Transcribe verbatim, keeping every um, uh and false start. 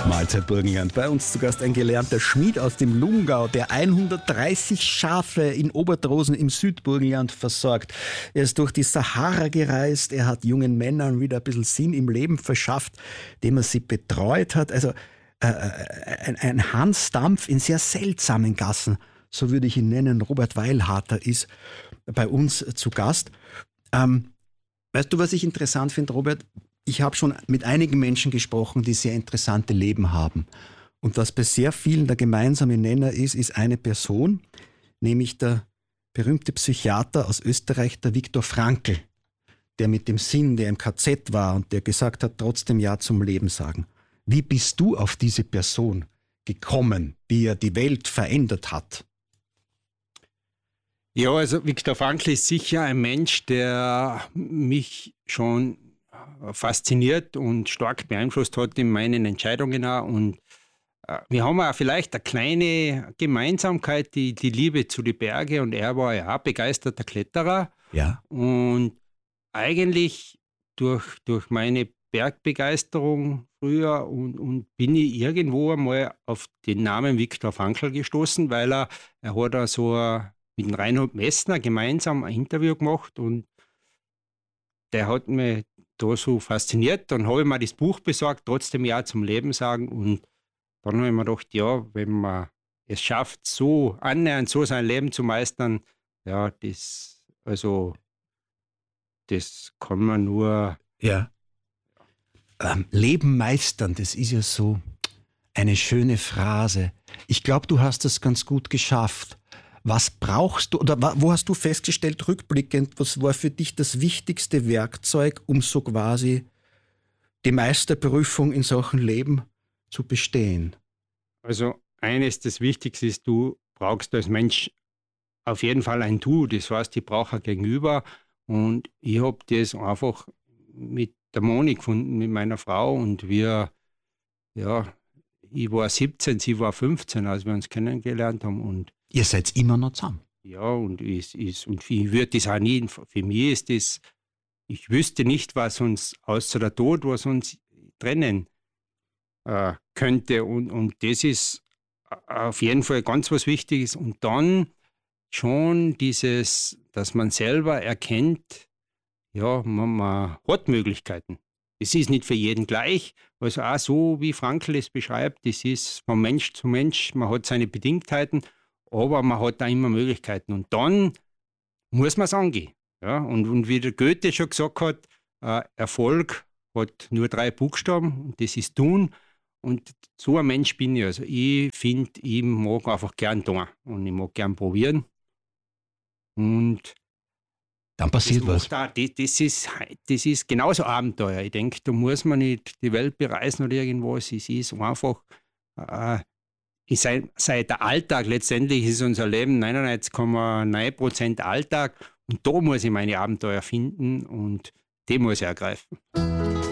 Mahlzeit Burgenland. Bei uns zu Gast ein gelernter Schmied aus dem Lungau, der hundertdreißig Schafe in Obertrosen im Südburgenland versorgt. Er ist durch die Sahara gereist, er hat jungen Männern wieder ein bisschen Sinn im Leben verschafft, indem er sie betreut hat. Also äh, ein, ein Hans Dampf in sehr seltsamen Gassen, so würde ich ihn nennen. Robert Weilharter ist bei uns zu Gast. Ähm, weißt du, was ich interessant finde, Robert? Ich habe schon mit einigen Menschen gesprochen, die sehr interessante Leben haben. Und was bei sehr vielen der gemeinsame Nenner ist, ist eine Person, nämlich der berühmte Psychiater aus Österreich, der Viktor Frankl, der mit dem Sinn, der im K Z war und der gesagt hat, trotzdem Ja zum Leben sagen. Wie bist du auf diese Person gekommen, die ja die Welt verändert hat? Ja, also Viktor Frankl ist sicher ein Mensch, der mich schon fasziniert und stark beeinflusst hat in meinen Entscheidungen auch. Und äh, wir haben auch vielleicht eine kleine Gemeinsamkeit, die, die Liebe zu den Bergen. Und er war ja auch begeisterter Kletterer. Ja. Und eigentlich durch, durch meine Bergbegeisterung früher und, und bin ich irgendwo einmal auf den Namen Viktor Frankl gestoßen, weil er, er hat da so ein, mit dem Reinhold Messner gemeinsam ein Interview gemacht und der hat mich da so fasziniert. Dann habe ich mir das Buch besorgt, trotzdem Ja zum Leben sagen. Und dann habe ich mir gedacht, ja, wenn man es schafft, so annähernd so sein Leben zu meistern, ja, das, also, das kann man nur. Ja. Ähm, Leben meistern, das ist ja so eine schöne Phrase. Ich glaube, du hast das ganz gut geschafft. Was brauchst du, oder wo hast du festgestellt, rückblickend, was war für dich das wichtigste Werkzeug, um so quasi die Meisterprüfung in Sachen Leben zu bestehen? Also eines, das Wichtigste ist, du brauchst als Mensch auf jeden Fall ein Du, das heißt, ich brauche ein Gegenüber und ich habe das einfach mit der Moni gefunden, mit meiner Frau und wir, ja, ich war siebzehn, sie war fünfzehn, als wir uns kennengelernt haben und Ihr seid immer noch zusammen. ja, und, ist, ist, und ich würde das auch nie, für mich ist das, ich wüsste nicht, was uns, außer der Tod, was uns trennen äh, könnte. Und, und das ist auf jeden Fall ganz was Wichtiges. Und dann schon dieses, dass man selber erkennt, ja, man, man hat Möglichkeiten. Es ist nicht für jeden gleich. Also auch so, wie Frankl es beschreibt, das ist von Mensch zu Mensch, man hat seine Bedingtheiten. Aber man hat da immer Möglichkeiten. Und dann muss man es angehen. Ja? Und, und wie der Goethe schon gesagt hat, äh, Erfolg hat nur drei Buchstaben und das ist tun. Und so ein Mensch bin ich. Also ich finde, ich mag einfach gern tun und ich mag gern probieren. Und dann passiert was. Da, das, das, ist, das ist genauso Abenteuer. Ich denke, da muss man nicht die Welt bereisen oder irgendwas. Es ist einfach... Äh, Ich sei, sei der Alltag, letztendlich ist unser Leben neunundneunzig Komma neun Prozent Alltag und da muss ich meine Abenteuer finden und die muss ich ergreifen.